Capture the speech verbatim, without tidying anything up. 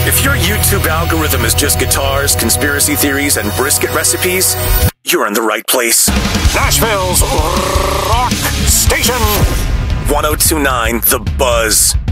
If your YouTube algorithm is just guitars, conspiracy theories, and brisket recipes, you're in the right place. Nashville's Rock Station. one oh two point nine The Buzz.